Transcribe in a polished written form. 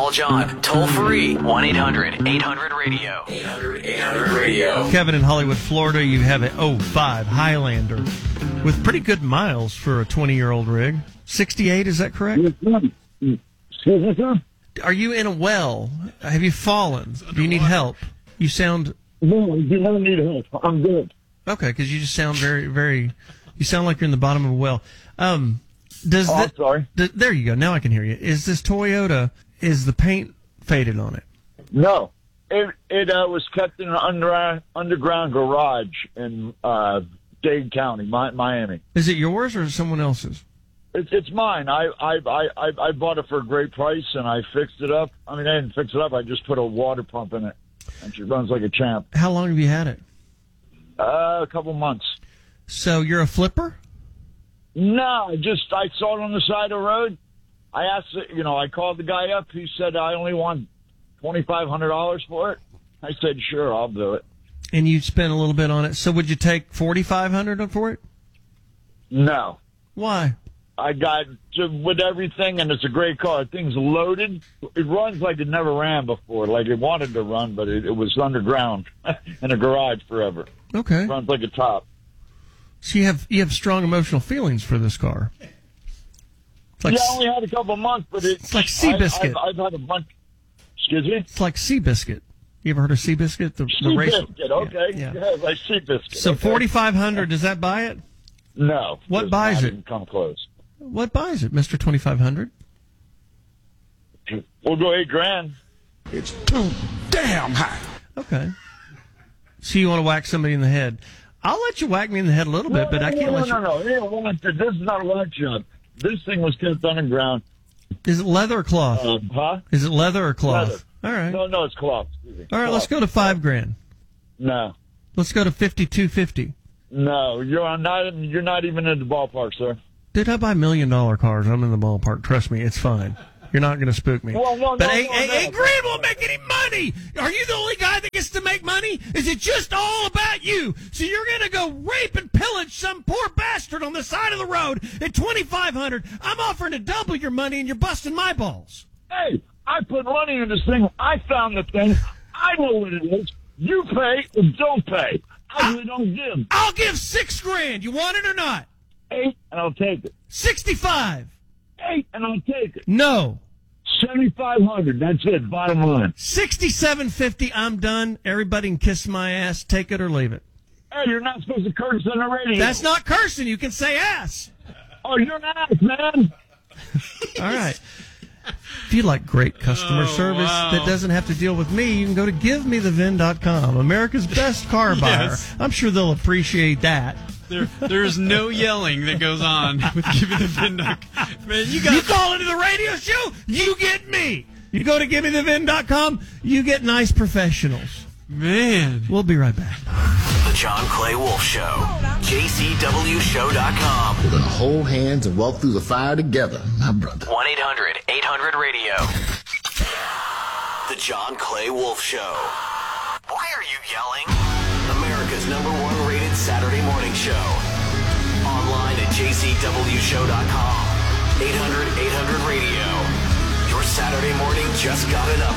Call John toll free 1-800-800-RADIO. 800-800-RADIO. Kevin, in Hollywood, Florida, you have a 05 Highlander with pretty good miles for a 20-year-old rig. 68, is that correct? Are you in a well? Have you fallen? Do you need help? You sound... No, I do not need help. I'm good. Okay, because you just sound very, very... You sound like you're in the bottom of a well. I'm sorry. There you go. Now I can hear you. Is this Toyota, is the paint faded on it? No. It was kept in an underground garage in Dade County, Miami. Is it yours or someone else's? It's mine. I bought it for a great price, and I fixed it up. I mean, I didn't fix it up. I just put a water pump in it, and she runs like a champ. How long have you had it? A couple months. So you're a flipper? No, I saw it on the side of the road. I asked, I called the guy up. He said, I only want $2,500 for it. I said, sure, I'll do it. And you spent a little bit on it. So would you take $4,500 for it? No. Why? I got with everything, and it's a great car. The thing's loaded. It runs like it never ran before. Like it wanted to run, but it was underground in a garage forever. Okay. It runs like a top. So you have strong emotional feelings for this car. I only had a couple months, but it's like Seabiscuit. I've had a bunch. Excuse me? It's like Seabiscuit. You ever heard of Seabiscuit? The race. Seabiscuit, okay. Yeah, like Seabiscuit. So okay. $4,500, does that buy it? No. What buys it? Come close. What buys it, Mr. 2,500? We'll go $8,000. It's too damn high. Okay. So you want to whack somebody in the head? I'll let you whack me in the head a little bit, but I can't let you. No. This is not a whack job. This thing was kept underground. Is it leather or cloth? Huh? Is it leather or cloth? Leather. All right. No, it's cloth. All right, let's go to $5,000. No. Let's go to $5,250. No, you're not even in the ballpark, sir. Dude, I buy $1 million cars. I'm in the ballpark. Trust me, it's fine. You're not going to spook me. Well, no, but $8,000 won't make any money. Are you the only guy that gets to make money? Is it just all about you? So you're going to go rape and pillage some poor bastard on the side of the road at $2,500? I'm offering to double your money, and you're busting my balls. Hey, I put money in this thing. I found the thing. I know what it is. You pay or don't pay. I really don't give. I'll give $6,000. You want it or not? 8, and I'll take it. 65. 8, and I'll take it. No. 7,500. That's it. Bottom line. 67.50. I'm done. Everybody can kiss my ass. Take it or leave it. Hey, you're not supposed to curse on the radio. That's not cursing. You can say ass. Oh, you're an ass, man. All right. If you like great customer service that doesn't have to deal with me, you can go to GiveMeTheVin.com, America's best car buyer. Yes. I'm sure they'll appreciate that. There's no yelling that goes on with GiveMeTheVin.com. Man, you call into the radio show, you get me. You go to GiveMeTheVin.com, you get nice professionals. Man. We'll be right back. The John Clay Wolf Show. JCWShow.com. We're going to hold hands and walk through the fire together, my brother. 1-800-800-RADIO. The John Clay Wolf Show. Why are you yelling? America's #1 rated Saturday morning show. Online at JCWShow.com. 800-800-RADIO. Your Saturday morning just got enough